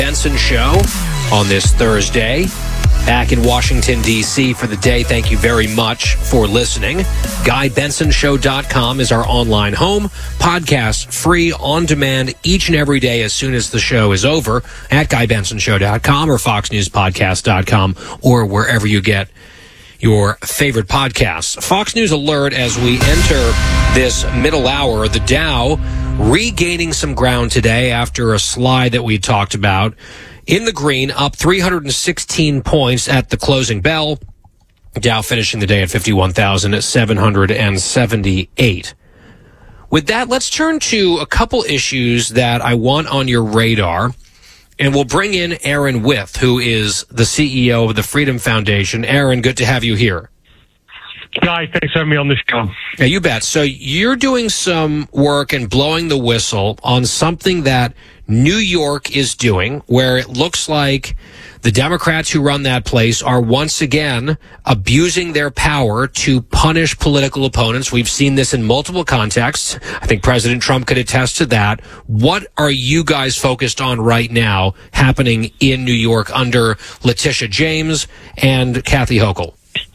Benson Show on this Thursday. Back in Washington, D.C. for the day. Thank you very much for listening. GuyBensonShow.com is our online home. Podcast free on demand each and every day as soon as the show is over at GuyBensonShow.com or FoxNewsPodcast.com or wherever you get your favorite podcasts. Fox News alert as we enter this middle hour. The Dow regaining some ground today after a slide that we talked about. In the green, up 316 points at the closing bell. Dow finishing the day at 51,778. With that, let's turn to a couple issues that I want on your radar. And we'll bring in Aaron Wyth, who is the CEO of the Freedom Foundation. Aaron, good to have you here. Guy, thanks for having me on the show. Yeah, you bet. So you're doing some work and blowing the whistle on something that New York is doing, where it looks like the Democrats who run that place are once again abusing their power to punish political opponents. We've seen this in multiple contexts. I think President Trump could attest to that. What are you guys focused on right now happening in New York under Letitia James and Kathy Hochul?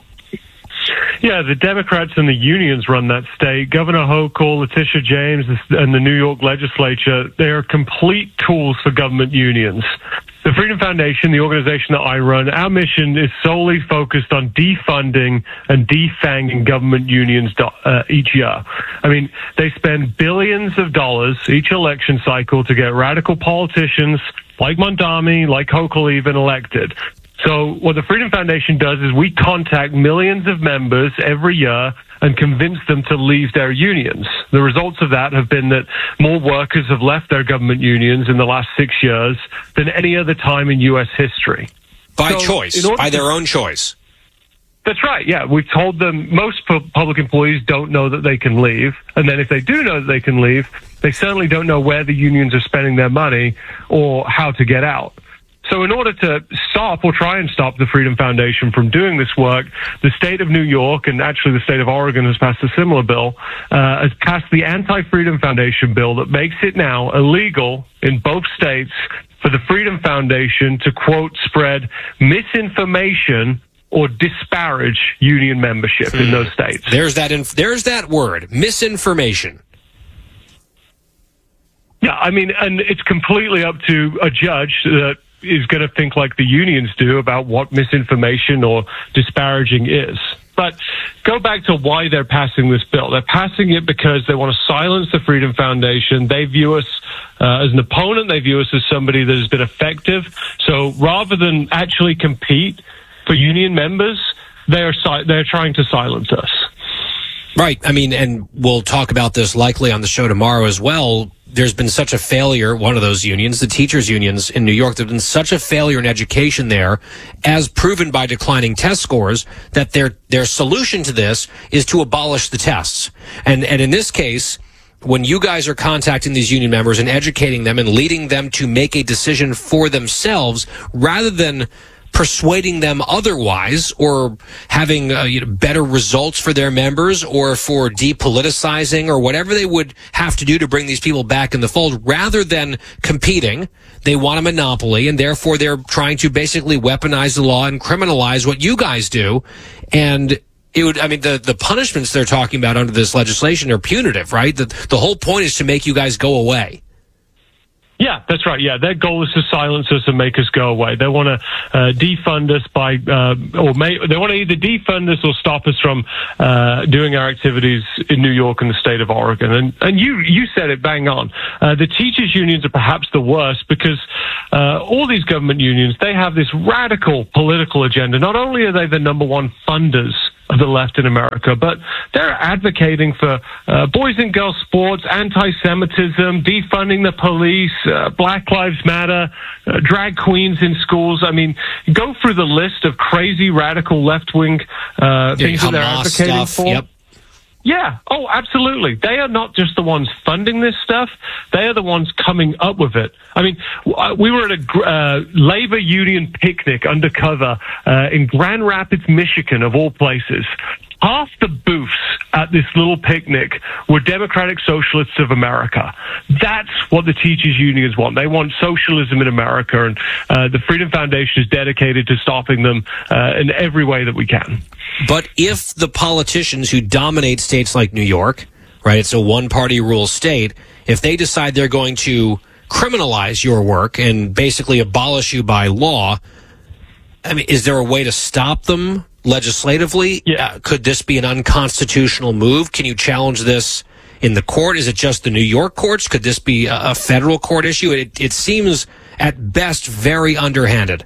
Yeah, the Democrats and the unions run that state. Governor Hochul, Letitia James, and the New York legislature, they are complete tools for government unions. The Freedom Foundation, the organization that I run, our mission is solely focused on defunding and defanging government unions each year. I mean, they spend billions of dollars each election cycle to get radical politicians like Mondami, like Hochul even elected. So what the Freedom Foundation does is we contact millions of members every year and convince them to leave their unions. The results of that have been that more workers have left their government unions in the last 6 years than any other time in U.S. history. By choice, by their own choice. That's right, yeah. We've told them most public employees don't know that they can leave. And then if they do know that they can leave, they certainly don't know where the unions are spending their money or how to get out. So in order to stop or try and stop the Freedom Foundation from doing this work, the state of New York and actually the state of Oregon has passed a similar bill, has passed the Anti-Freedom Foundation bill that makes it now illegal in both states for the Freedom Foundation to, quote, spread misinformation or disparage union membership in those states. There's that word, misinformation. Yeah, I mean, and it's completely up to a judge that is going to think like the unions do about what misinformation or disparaging is. But go back to why they're passing this bill. They're passing it because they want to silence the Freedom Foundation. They view us as an opponent. They view us as somebody that has been effective. So rather than actually compete for union members, they're trying to silence us. Right. I mean, and we'll talk about this likely on the show tomorrow as well. There's been such a failure, one of those unions, the teachers' unions in New York, there's been such a failure in education there, as proven by declining test scores, that their solution to this is to abolish the tests. And in this case, when you guys are contacting these union members and educating them and leading them to make a decision for themselves, rather than persuading them otherwise or having better results for their members or for depoliticizing or whatever they would have to do to bring these people back in the fold, rather than competing, they want a monopoly, and therefore they're trying to basically weaponize the law and criminalize what you guys do. And the punishments they're talking about under this legislation are punitive, right? The whole point is to make you guys go away. Yeah, that's right. Yeah, their goal is to silence us and make us go away. They want to defund us they want to either defund us or stop us from doing our activities in New York and the state of Oregon. And you said it bang on. The teachers' unions are perhaps the worst because all these government unions, they have this radical political agenda. Not only are they the number one funders of the left in America, but they're advocating for boys and girls sports, anti-Semitism, defunding the police, Black Lives Matter, drag queens in schools. I mean, go through the list of crazy radical left-wing things that they're advocating for. Yep. Yeah. Oh, absolutely. They are not just the ones funding this stuff. They are the ones coming up with it. I mean, we were at a labor union picnic undercover in Grand Rapids, Michigan, of all places. half the booths at this little picnic were Democratic Socialists of America. That's what the teachers' unions want. They want socialism in America, and the Freedom Foundation is dedicated to stopping them in every way that we can. But if the politicians who dominate states like New York, right, it's a one-party rule state, if they decide they're going to criminalize your work and basically abolish you by law, I mean, is there a way to stop them legislatively? Yeah. Could this be an unconstitutional move? Can you challenge this in the court? Is it just the New York courts? Could this be a federal court issue? It seems at best very underhanded.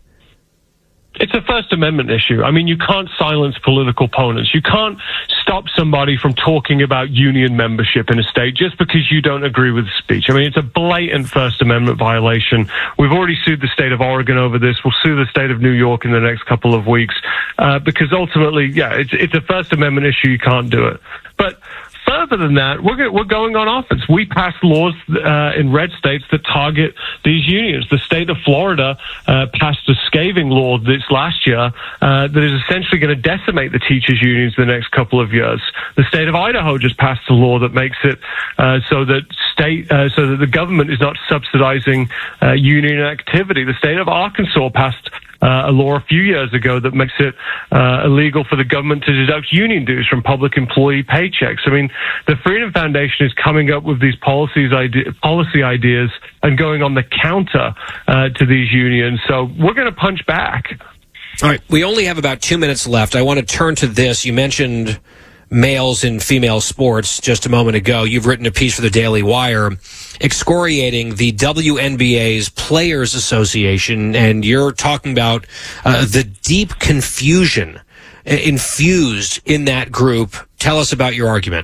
It's a First Amendment issue. I mean, you can't silence political opponents. You can't stop somebody from talking about union membership in a state just because you don't agree with the speech. I mean, it's a blatant First Amendment violation. We've already sued the state of Oregon over this. We'll sue the state of New York in the next couple of weeks because ultimately, yeah, it's a First Amendment issue. You can't do it. But further than that, we're going on offense. We pass laws in red states that target these unions. The state of Florida passed a scathing law this last year that is essentially going to decimate the teachers' unions in the next couple of years. The state of Idaho just passed a law that makes it so that the government is not subsidizing union activity. The state of Arkansas passed a law a few years ago that makes it illegal for the government to deduct union dues from public employee paychecks. I mean, the Freedom Foundation is coming up with these policy ideas and going on the counter to these unions. So we're going to punch back. All right. We only have about 2 minutes left. I want to turn to this. You mentioned males in female sports just a moment ago. You've written a piece for the Daily Wire excoriating the WNBA's Players Association, and you're talking about the deep confusion infused in that group. Tell us about your argument.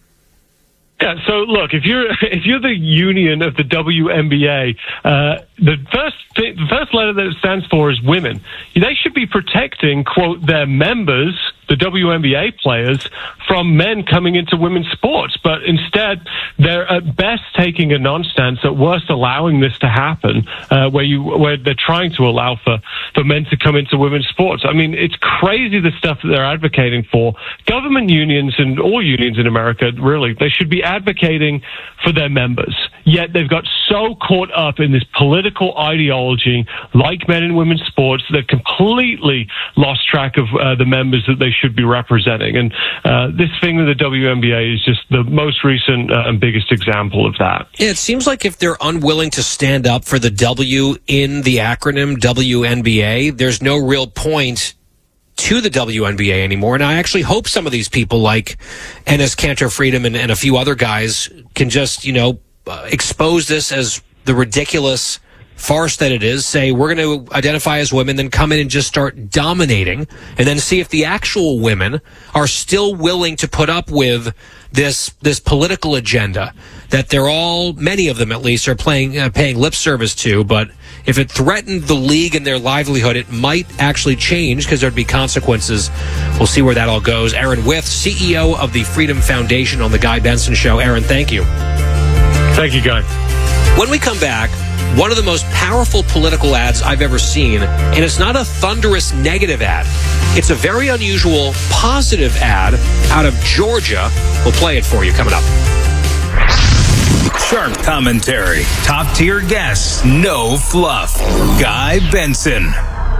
Yeah, so look, if you're the union of the WNBA, the first letter that it stands for is women. They should be protecting, quote, their members, the WNBA players, from men coming into women's sports. But instead, they're at best taking a non-stance, at worst allowing this to happen, where they're trying to allow for men to come into women's sports. I mean, it's crazy the stuff that they're advocating for. Government unions and all unions in America, really, they should be advocating for their members. Yet they've got so caught up in this political ideology, like men in women's sports, that completely lost track of the members that they should be representing. And this thing with the WNBA is just the most recent and biggest example of that. Yeah, it seems like if they're unwilling to stand up for the W in the acronym WNBA, there's no real point to the WNBA anymore. And I actually hope some of these people like Enes Kanter Freedom and a few other guys can just, expose this as the ridiculous farce that it is, say we're going to identify as women, then come in and just start dominating, and then see if the actual women are still willing to put up with this political agenda that they're all, many of them at least, are paying lip service to. But if it threatened the league and their livelihood, it might actually change because there'd be consequences. We'll see where that all goes. Aaron Wyth, CEO of the Freedom Foundation, on The Guy Benson Show. Aaron, thank you. Thank you, Guy. When we come back, one of the most powerful political ads I've ever seen, and it's not a thunderous negative ad. It's a very unusual positive ad out of Georgia. We'll play it for you coming up. Sharp commentary, top-tier guests, no fluff. Guy Benson.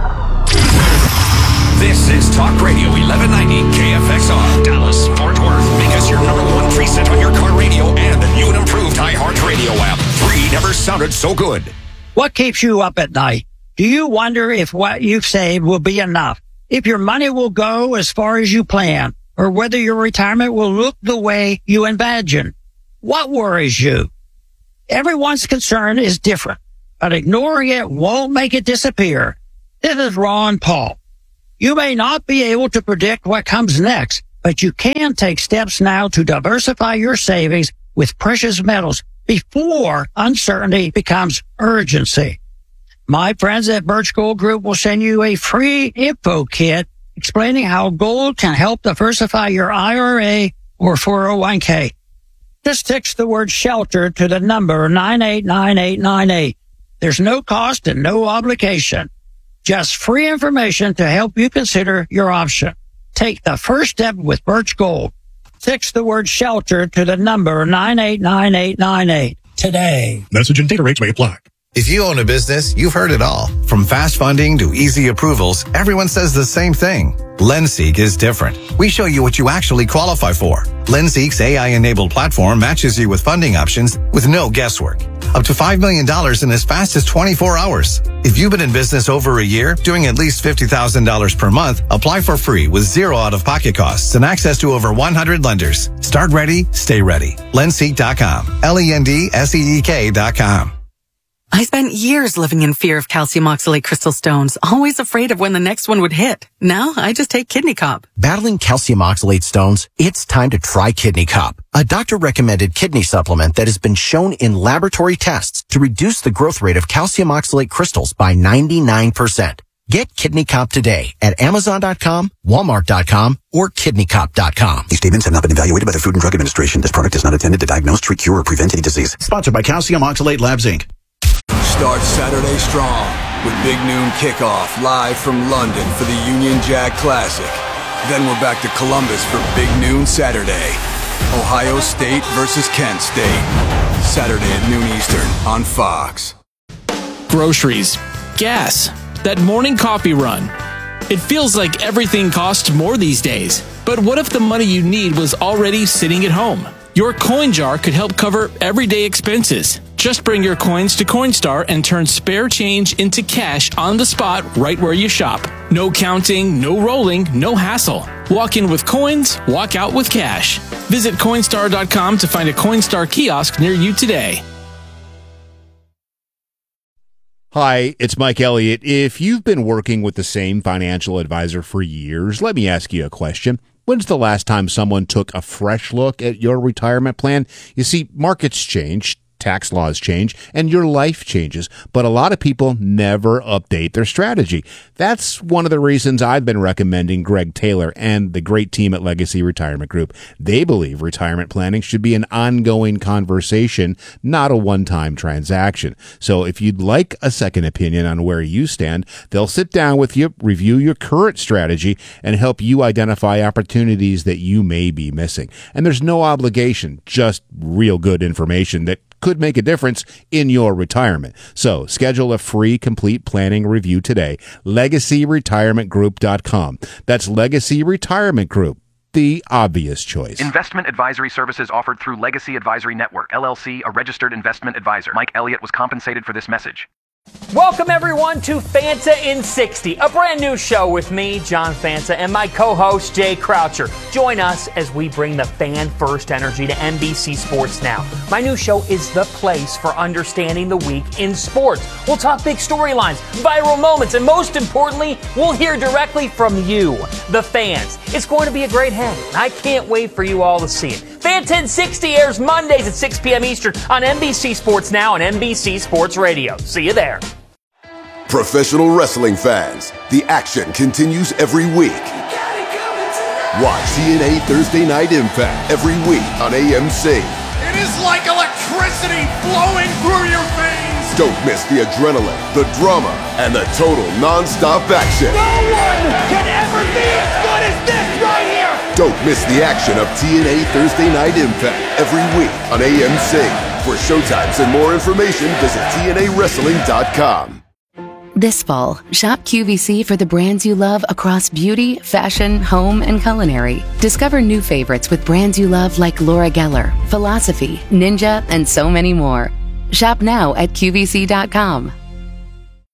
This is Talk Radio 1190 KFXR, Dallas, Fort Worth. Because your number one preset on your car radio and the new and improved iHeartRadio app. Free never sounded so good. What keeps you up at night? Do you wonder if what you've saved will be enough? If your money will go as far as you plan? Or whether your retirement will look the way you imagine? What worries you? Everyone's concern is different, but ignoring it won't make it disappear. This is Ron Paul. You may not be able to predict what comes next, but you can take steps now to diversify your savings with precious metals before uncertainty becomes urgency. My friends at Birch Gold Group will send you a free info kit explaining how gold can help diversify your IRA or 401k. Just text the word shelter to the number 989898. There's no cost and no obligation. Just free information to help you consider your option. Take the first step with Birch Gold. Text the word shelter to the number 989898 today. Message and data rates may apply. If you own a business, you've heard it all. From fast funding to easy approvals, everyone says the same thing. LendSeek is different. We show you what you actually qualify for. LendSeek's AI-enabled platform matches you with funding options with no guesswork. Up to $5 million in as fast as 24 hours. If you've been in business over a year, doing at least $50,000 per month, apply for free with zero out-of-pocket costs and access to over 100 lenders. Start ready, stay ready. LendSeek.com. LendSeek.com. I spent years living in fear of calcium oxalate crystal stones, always afraid of when the next one would hit. Now I just take Kidney Cop. Battling calcium oxalate stones? It's time to try Kidney Cop, a doctor-recommended kidney supplement that has been shown in laboratory tests to reduce the growth rate of calcium oxalate crystals by 99%. Get Kidney Cop today at Amazon.com, Walmart.com, or KidneyCop.com. These statements have not been evaluated by the Food and Drug Administration. This product is not intended to diagnose, treat, cure, or prevent any disease. Sponsored by Calcium Oxalate Labs, Inc. Start Saturday strong with Big Noon Kickoff live from London for the Union Jack Classic. Then we're back to Columbus for Big Noon Saturday. Ohio State versus Kent State. Saturday at noon Eastern on Fox. Groceries, gas, that morning coffee run. It feels like everything costs more these days. But what if the money you need was already sitting at home? Your coin jar could help cover everyday expenses. Just bring your coins to Coinstar and turn spare change into cash on the spot right where you shop. No counting, no rolling, no hassle. Walk in with coins, walk out with cash. Visit Coinstar.com to find a Coinstar kiosk near you today. Hi, it's Mike Elliott. If you've been working with the same financial advisor for years, let me ask you a question. When's the last time someone took a fresh look at your retirement plan? You see, markets change, tax laws change, and your life changes, but a lot of people never update their strategy. That's one of the reasons I've been recommending Greg Taylor and the great team at Legacy Retirement Group. They believe retirement planning should be an ongoing conversation, not a one-time transaction. So if you'd like a second opinion on where you stand, they'll sit down with you, review your current strategy, and help you identify opportunities that you may be missing. And there's no obligation, just real good information that could make a difference in your retirement. So schedule a free complete planning review today. LegacyRetirementGroup.com. That's Legacy Retirement Group, the obvious choice. Investment advisory services offered through Legacy Advisory Network, LLC, a registered investment advisor. Mike Elliott was compensated for this message. Welcome, everyone, to Fanta in 60, a brand new show with me, John Fanta, and my co-host, Jay Croucher. Join us as we bring the fan-first energy to NBC Sports Now. My new show is the place for understanding the week in sports. We'll talk big storylines, viral moments, and most importantly, we'll hear directly from you, the fans. It's going to be a great hang. I can't wait for you all to see it. Fanta in 60 airs Mondays at 6 p.m. Eastern on NBC Sports Now and NBC Sports Radio. See you there. Professional wrestling fans, the action continues every week. Watch TNA Thursday Night Impact every week on AMC. It is like electricity flowing through your veins. Don't miss the adrenaline, the drama, and the total non-stop action. No one can ever be as good as this right here. Don't miss the action of TNA Thursday Night Impact every week on AMC. For showtimes and more information, visit TNAWrestling.com. This fall, shop QVC for the brands you love across beauty, fashion, home, and culinary. Discover new favorites with brands you love like Laura Geller, Philosophy, Ninja, and so many more. Shop now at QVC.com.